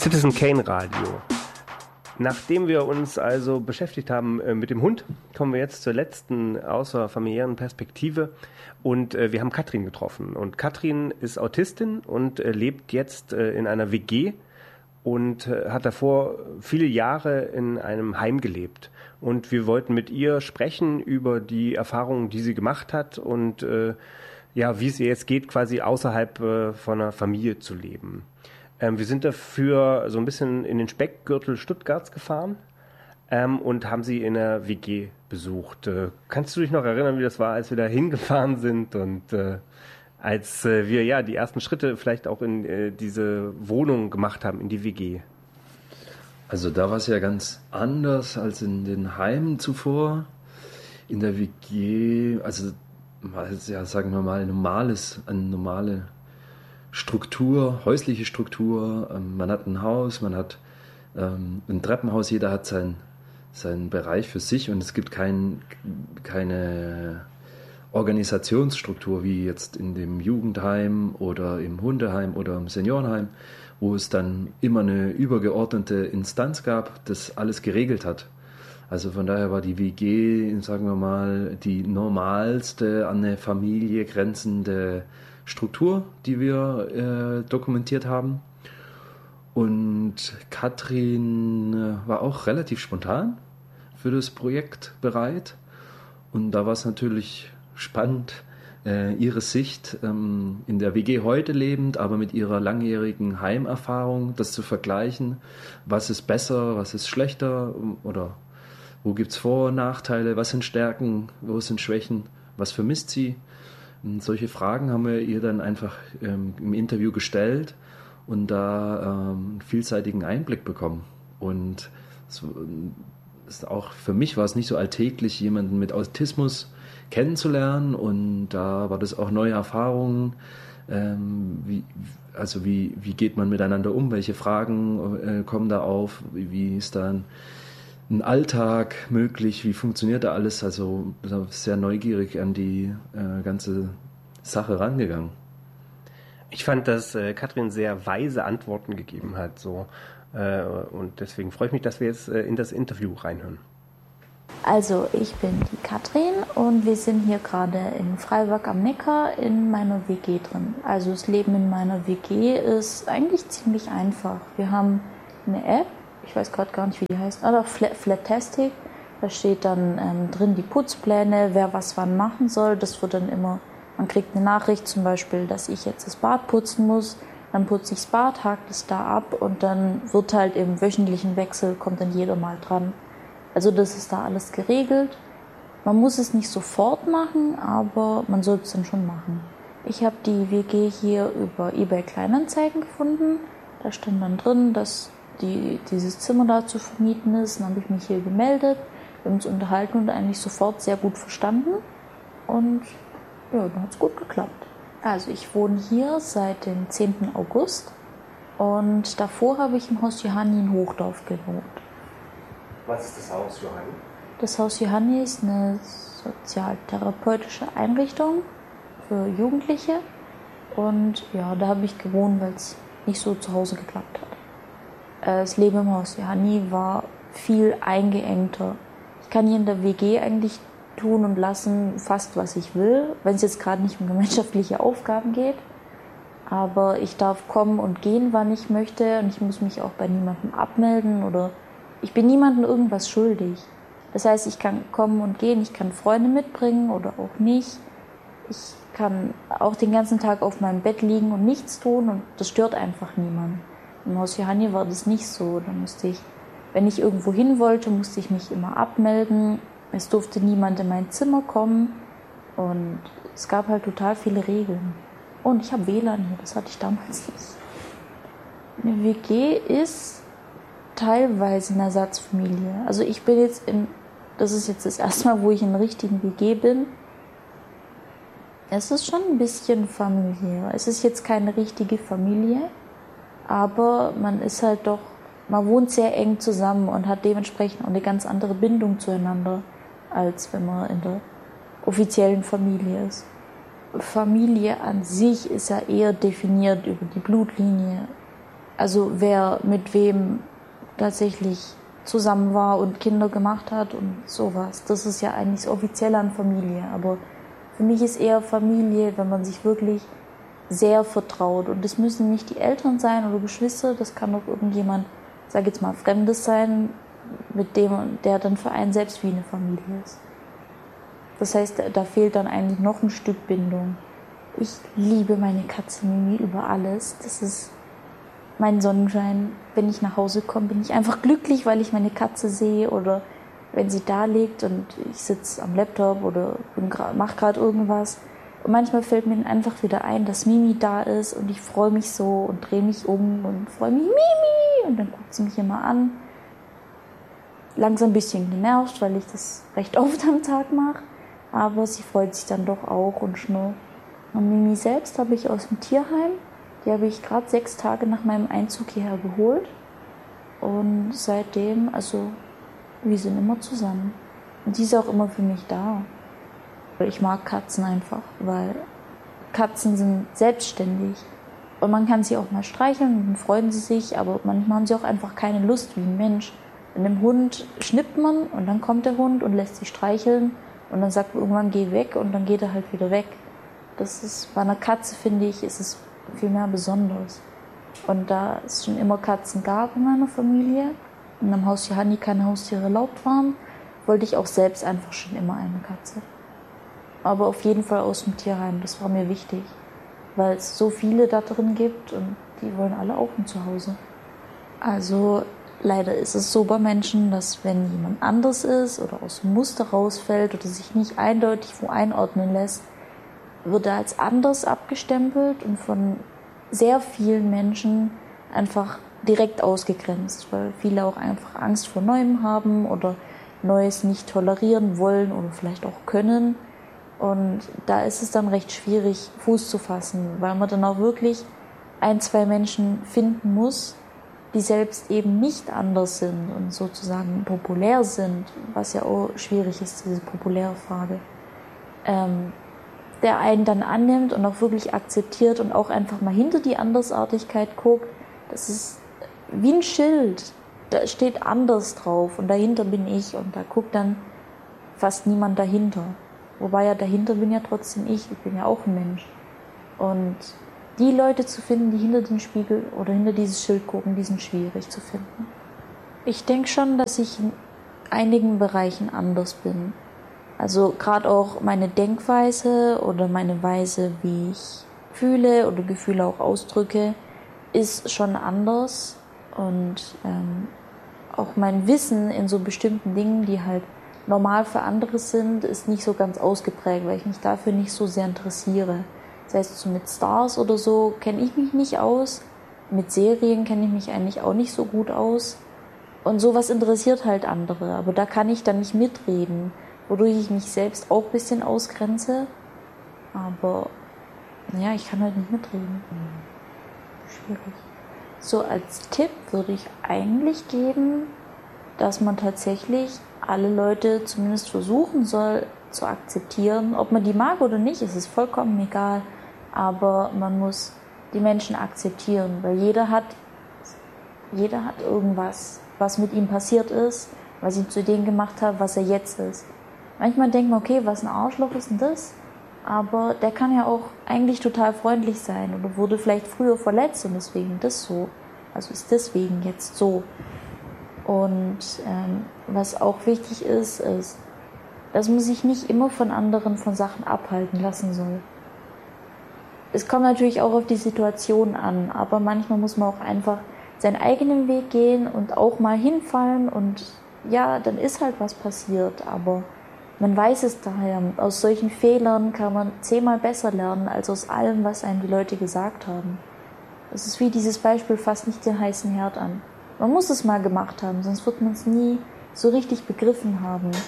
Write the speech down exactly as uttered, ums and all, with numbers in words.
Citizen Kane Radio. Nachdem wir uns also beschäftigt haben äh, mit dem Hund, kommen wir jetzt zur letzten außerfamiliären Perspektive und äh, wir haben Katrin getroffen. Und Katrin ist Autistin und äh, lebt jetzt äh, in einer W G und äh, hat davor viele Jahre in einem Heim gelebt. Und wir wollten mit ihr sprechen über die Erfahrungen, die sie gemacht hat und äh, ja, wie es ihr jetzt geht, quasi außerhalb äh, von einer Familie zu leben. Ähm, wir sind dafür so ein bisschen in den Speckgürtel Stuttgarts gefahren ähm, und haben sie in der W G besucht. Äh, kannst du dich noch erinnern, wie das war, als wir da hingefahren sind und äh, als äh, wir ja die ersten Schritte vielleicht auch in äh, diese Wohnung gemacht haben, in die W G? Also da war es ja ganz anders als in den Heimen zuvor. In der W G, also ja, sagen wir mal, normales, eine normale Struktur, häusliche Struktur. Man hat ein Haus, man hat ähm, ein Treppenhaus, jeder hat sein, seinen Bereich für sich und es gibt kein, keine Organisationsstruktur wie jetzt in dem Jugendheim oder im Hundeheim oder im Seniorenheim, wo es dann immer eine übergeordnete Instanz gab, das alles geregelt hat. Also von daher war die W G, sagen wir mal, die normalste an eine Familie grenzende Struktur, die wir äh, dokumentiert haben. Und Katrin äh, war auch relativ spontan für das Projekt bereit. Und da war es natürlich spannend, äh, ihre Sicht ähm, in der W G heute lebend, aber mit ihrer langjährigen Heimerfahrung, das zu vergleichen. Was ist besser, was ist schlechter oder wo gibt es Vor- und Nachteile, was sind Stärken, wo sind Schwächen, was vermisst sie? Und solche Fragen haben wir ihr dann einfach ähm, im Interview gestellt und da ähm, einen vielseitigen Einblick bekommen. Und es, es auch für mich war es nicht so alltäglich, jemanden mit Autismus kennenzulernen, und da war das auch neue Erfahrungen. Ähm, wie, also wie, wie geht man miteinander um? Welche Fragen äh, kommen da auf? Wie, wie ist dann ein Alltag möglich, wie funktioniert da alles? Also sehr neugierig an die äh, ganze Sache rangegangen. Ich fand, dass äh, Katrin sehr weise Antworten gegeben hat, so äh, und deswegen freue ich mich, dass wir jetzt äh, in das Interview reinhören. Also ich bin die Katrin und wir sind hier gerade in Freiburg am Neckar in meiner W G drin. Also das Leben in meiner W G ist eigentlich ziemlich einfach. Wir haben eine App, ich weiß gerade gar nicht, wie die heißt, oder Flatastic. Da steht dann ähm, drin die Putzpläne, wer was wann machen soll. Das wird dann immer, man kriegt eine Nachricht zum Beispiel, dass ich jetzt das Bad putzen muss. Dann putze ich das Bad, hakt es da ab und dann wird halt im wöchentlichen Wechsel, kommt dann jeder mal dran. Also das ist da alles geregelt. Man muss es nicht sofort machen, aber man sollte es dann schon machen. Ich habe die W G hier über eBay Kleinanzeigen gefunden. Da stand dann drin, dass die, dieses Zimmer da zu vermieten ist. Dann habe ich mich hier gemeldet, wir haben uns unterhalten und eigentlich sofort sehr gut verstanden. Und ja, dann hat es gut geklappt. Also ich wohne hier seit dem zehnten August und davor habe ich im Haus Johanni in Hochdorf gewohnt. Was ist das Haus Johanni? Das Haus Johanni ist eine sozialtherapeutische Einrichtung für Jugendliche. Und ja, da habe ich gewohnt, weil es nicht so zu Hause geklappt hat. Das Leben im Haus Johanni war viel eingeengter. Ich kann hier in der W G eigentlich tun und lassen fast, was ich will, wenn es jetzt gerade nicht um gemeinschaftliche Aufgaben geht. Aber ich darf kommen und gehen, wann ich möchte, und ich muss mich auch bei niemandem abmelden oder ich bin niemandem irgendwas schuldig. Das heißt, ich kann kommen und gehen, ich kann Freunde mitbringen oder auch nicht. Ich kann auch den ganzen Tag auf meinem Bett liegen und nichts tun und das stört einfach niemanden. Im Haus Johanni war das nicht so. Da musste ich, wenn ich irgendwo hin wollte, musste ich mich immer abmelden. Es durfte niemand in mein Zimmer kommen und es gab halt total viele Regeln. Und ich habe W L A N hier, das hatte ich damals nicht. Eine W G ist teilweise eine Ersatzfamilie. Also ich bin jetzt in, das ist jetzt das erste Mal, wo ich in einer richtigen W G bin. Es ist schon ein bisschen familiär. Es ist jetzt keine richtige Familie, aber man ist halt doch, man wohnt sehr eng zusammen und hat dementsprechend auch eine ganz andere Bindung zueinander, als wenn man in der offiziellen Familie ist. Familie an sich ist ja eher definiert über die Blutlinie. Also wer mit wem tatsächlich zusammen war und Kinder gemacht hat und sowas. Das ist ja eigentlich das Offizielle an Familie. Aber für mich ist eher Familie, wenn man sich wirklich sehr vertraut. Und das müssen nicht die Eltern sein oder Geschwister, das kann auch irgendjemand, sag jetzt mal, Fremdes sein, mit dem, der dann für einen selbst wie eine Familie ist. Das heißt, da fehlt dann eigentlich noch ein Stück Bindung. Ich liebe meine Katze Mimi über alles. Das ist mein Sonnenschein. Wenn ich nach Hause komme, bin ich einfach glücklich, weil ich meine Katze sehe oder wenn sie da liegt und ich sitze am Laptop oder mache gerade irgendwas. Und manchmal fällt mir einfach wieder ein, dass Mimi da ist und ich freue mich so und drehe mich um und freue mich, Mimi! Und dann guckt sie mich immer an. Langsam ein bisschen genervt, weil ich das recht oft am Tag mache. Aber sie freut sich dann doch auch und schnurrt. Und Mimi selbst habe ich aus dem Tierheim. Die habe ich gerade sechs Tage nach meinem Einzug hierher geholt. Und seitdem, also, wir sind immer zusammen. Und sie ist auch immer für mich da. Ich mag Katzen einfach, weil Katzen sind selbstständig. Und man kann sie auch mal streicheln und dann freuen sie sich, aber manchmal haben sie auch einfach keine Lust wie ein Mensch. Mit einem Hund schnippt man und dann kommt der Hund und lässt sich streicheln und dann sagt man irgendwann, geh weg und dann geht er halt wieder weg. Das ist, bei einer Katze, finde ich, ist es viel mehr Besonderes. Und da es schon immer Katzen gab in meiner Familie und am Haus Johanni keine Haustiere erlaubt waren, wollte ich auch selbst einfach schon immer eine Katze. Aber auf jeden Fall aus dem Tierheim, das war mir wichtig, weil es so viele da drin gibt und die wollen alle auch ein Zuhause. Also leider ist es so bei Menschen, dass wenn jemand anders ist oder aus dem Muster rausfällt oder sich nicht eindeutig wo einordnen lässt, wird er als anders abgestempelt und von sehr vielen Menschen einfach direkt ausgegrenzt, weil viele auch einfach Angst vor Neuem haben oder Neues nicht tolerieren wollen oder vielleicht auch können. Und da ist es dann recht schwierig, Fuß zu fassen, weil man dann auch wirklich ein, zwei Menschen finden muss, die selbst eben nicht anders sind und sozusagen populär sind, was ja auch schwierig ist, diese populäre Frage, ähm, der einen dann annimmt und auch wirklich akzeptiert und auch einfach mal hinter die Andersartigkeit guckt. Das ist wie ein Schild, da steht anders drauf und dahinter bin ich und da guckt dann fast niemand dahinter. Wobei ja dahinter bin ja trotzdem ich, ich bin ja auch ein Mensch. Und die Leute zu finden, die hinter den Spiegel oder hinter dieses Schild gucken, die sind schwierig zu finden. Ich denke schon, dass ich in einigen Bereichen anders bin. Also gerade auch meine Denkweise oder meine Weise, wie ich fühle oder Gefühle auch ausdrücke, ist schon anders. Und ähm, auch mein Wissen in so bestimmten Dingen, die halt normal für andere sind, ist nicht so ganz ausgeprägt, weil ich mich dafür nicht so sehr interessiere. Das heißt, so mit Stars oder so kenne ich mich nicht aus. Mit Serien kenne ich mich eigentlich auch nicht so gut aus. Und sowas interessiert halt andere. Aber da kann ich dann nicht mitreden, wodurch ich mich selbst auch ein bisschen ausgrenze. Aber naja, ich kann halt nicht mitreden. Schwierig. So als Tipp würde ich eigentlich geben, dass man tatsächlich alle Leute zumindest versuchen soll zu akzeptieren. Ob man die mag oder nicht, ist es vollkommen egal. Aber man muss die Menschen akzeptieren, weil jeder hat, jeder hat irgendwas, was mit ihm passiert ist, was ihn zu dem gemacht hat, was er jetzt ist. Manchmal denkt man, okay, was ein Arschloch ist denn das? Aber der kann ja auch eigentlich total freundlich sein oder wurde vielleicht früher verletzt und deswegen das so. Also ist deswegen jetzt so. Und ähm, was auch wichtig ist, ist, dass man sich nicht immer von anderen von Sachen abhalten lassen soll. Es kommt natürlich auch auf die Situation an, aber manchmal muss man auch einfach seinen eigenen Weg gehen und auch mal hinfallen und ja, dann ist halt was passiert, aber man weiß es daher. Aus solchen Fehlern kann man zehnmal besser lernen, als aus allem, was einem die Leute gesagt haben. Es ist wie dieses Beispiel, fasst nicht den heißen Herd an. Man muss es mal gemacht haben, sonst wird man es nie so richtig begriffen haben.